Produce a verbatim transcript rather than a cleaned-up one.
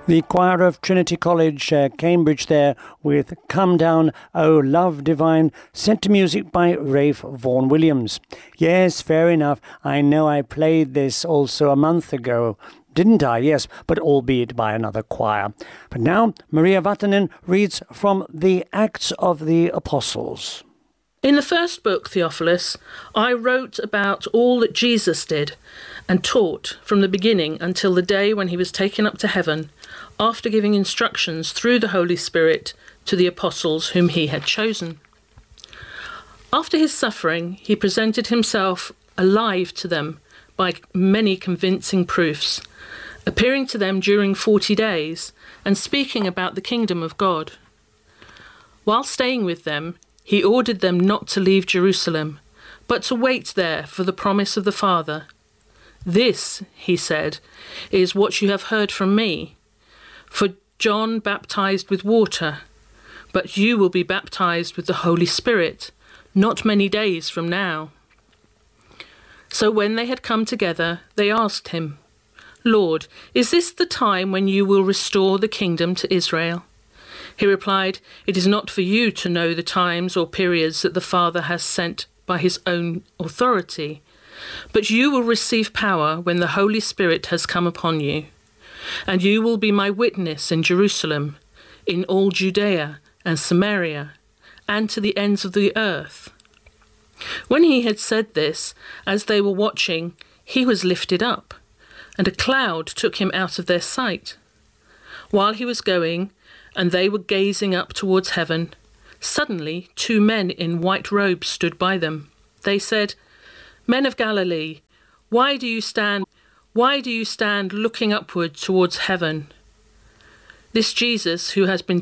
The choir of Trinity College, uh, Cambridge there, with Come Down, O Love Divine, set to music by Rafe Vaughan Williams. Yes, fair enough. I know I played this also a month ago, didn't I? Yes, but albeit by another choir. But now, Maria Vatanen reads from the Acts of the Apostles. In the first book, Theophilus, I wrote about all that Jesus did and taught from the beginning until the day when he was taken up to heaven, after giving instructions through the Holy Spirit to the apostles whom he had chosen. After his suffering, he presented himself alive to them by many convincing proofs, appearing to them during forty days and speaking about the kingdom of God. While staying with them, he ordered them not to leave Jerusalem, but to wait there for the promise of the Father. This, he said, is what you have heard from me. For John baptized with water, but you will be baptized with the Holy Spirit, not many days from now. So when they had come together, they asked him, Lord, is this the time when you will restore the kingdom to Israel? He replied, It is not for you to know the times or periods that the Father has sent by his own authority, but you will receive power when the Holy Spirit has come upon you. And you will be my witness in Jerusalem, in all Judea and Samaria, and to the ends of the earth. When he had said this, as they were watching, he was lifted up, and a cloud took him out of their sight. While he was going, and they were gazing up towards heaven, suddenly two men in white robes stood by them. They said, Men of Galilee, why do you stand Why do you stand looking upward towards heaven? This Jesus, who has been